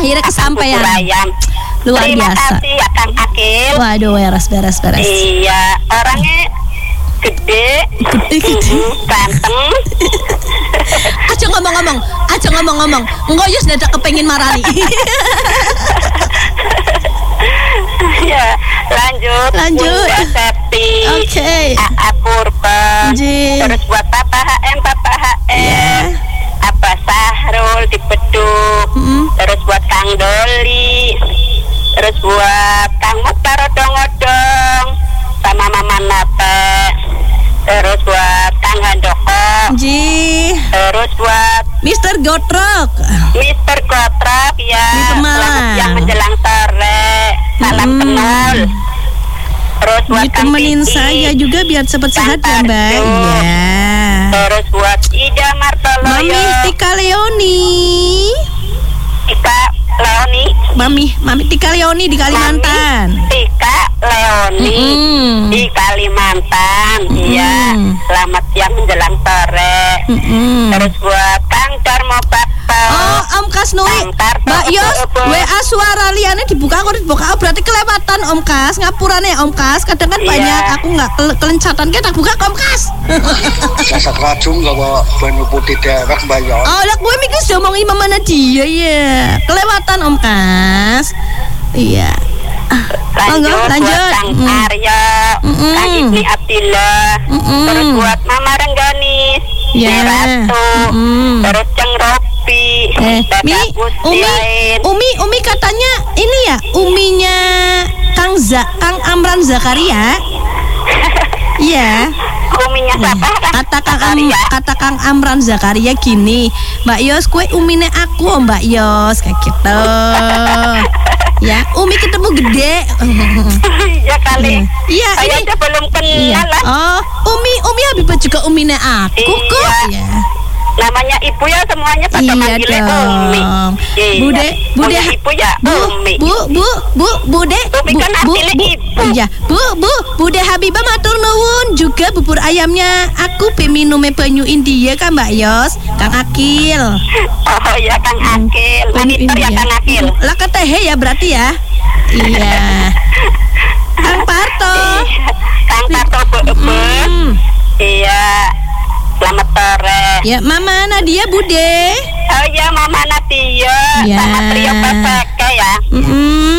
akhirnya kesampaian. Luar Terima biasa. kasih ya Kang Akil. Waduh, beres. Iya, orangnya gede. Ganteng. Aja ngomong. Engko yus dadak kepengin marani. Ya, lanjut. Bunda Septi. Oke. AA Purba. Terus buat Papa HM. Abah Sahrul di Beduk. Terus buat Kang Doli. Terus buat Kang Mukhtar odong-odong sama Mama Nate. Terus buat Kang Handoko. Terus buat Mr. Gotrok ya. Selamat siang menjelang sore. Salam kenal. Terus buat ditemenin saya juga biar cepat sehat ya Mbak. Iya. Terus buat Ida Martoloyo. Mami Tika Leoni. Mami Tika Leoni di Kalimantan. Tika Leoni di Kalimantan. Iya. Selamat siang menjelang sore. Terus buat Kang Darmo Bakto. Oh, Om Kas Nui. Mbak Yos, WA suara liane dibuka berarti kelewatan Om Kas. Ngapurane Om Kas. Kadang kan banyak aku nggak kelencatan kita buka Om Kas. Jasa kerajung kalau banu putih dewek Mbak Yos. Oh, lah gue mikir sudah ngomong imam mana dia ya. Kelewatan Om Kas. Iya. Lanjut. Buat Kang Arya, Kang Ibni Abdillah, terus buat Mama Rengganis, Ratu, terus Ceng Ropi, Umi katanya ini ya, uminya Kang Amran Zakaria. Iya. Uminya siapa? Kata Kang Amran Zakaria gini, Mbak Yos, kue umine aku Mbak Yos, kayak gitu. Ya, Umi ketemu gede. Iya kali. Iya, saya aja belum kenal lah. Oh, Umi Habibah juga umine aku kok. Iya. Namanya ibu ya semuanya pada manggilnya Umi. Bude ibu ya Umi. Bude. Umi kan hasilnya ibu. Iya, Bude Habibah matur nuwun juga bubur ayamnya aku peminume banyu India kan Mbak Yos, Kang Akil. Oh ya Kang Akil. Monitor ya Kang Akil. Lah ketehe ya berarti ya. Iya. Kang Parto. Kang Parto Iya. Selamat sore. Ya, Mama Nadia Bude. Oh ya, Mama Nadia. Ya. Sama trio PPK ya.